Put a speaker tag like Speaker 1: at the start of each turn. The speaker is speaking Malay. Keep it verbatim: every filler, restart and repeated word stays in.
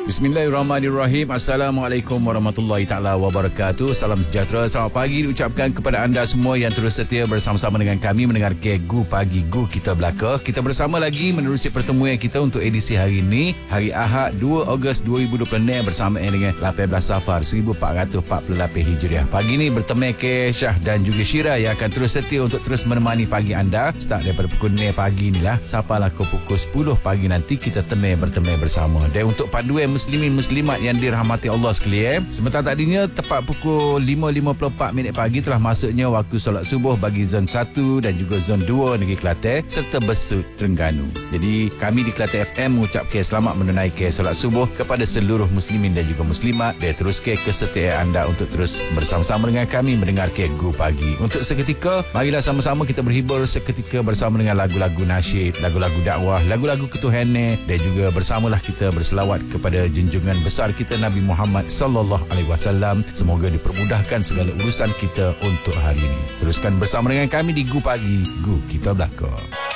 Speaker 1: Bismillahirrahmanirrahim. Assalamualaikum warahmatullahi taala wabarakatuh. Salam sejahtera, selamat pagi diucapkan kepada anda semua yang terus setia bersama-sama dengan kami mendengar Gu Pagi Gu Kita Belaka. Kita bersama lagi menerusi pertemuan kita untuk edisi hari ini, hari Ahad dua Ogos dua ribu dua puluh enam bersamaan dengan lapan belas Safar seribu empat ratus empat puluh lapan Hijriah. Pagi ini bertemu ke Syah dan juga Syira yang akan terus setia untuk terus menemani pagi anda start daripada pukul enam pagi inilah sampailah ke pukul sepuluh pagi nanti kita temu bertemu bersama. Dan untuk paduan muslimin muslimat yang dirahmati Allah sekalian, sebentar tadinya tepat pukul lima lima puluh empat minit pagi telah masuknya waktu solat subuh bagi zon satu dan juga zon dua negeri Kelantan serta Besut Terengganu. Jadi kami di Kelantan F M mengucapkan selamat menunaikan solat subuh kepada seluruh muslimin dan juga muslimat dan teruskan kesetiaan anda untuk terus bersama-sama dengan kami mendengarkan Gu Pagi. Untuk seketika, marilah sama-sama kita berhibur seketika bersama dengan lagu-lagu nasyid, lagu-lagu dakwah, lagu-lagu ketuhanan dan juga bersamalah kita berselawat kepada junjungan besar kita Nabi Muhammad sallallahu alaihi wasallam. Semoga dipermudahkan segala urusan kita untuk hari ini. Teruskan bersama dengan kami di Gu Pagi Gu Kita Belaka.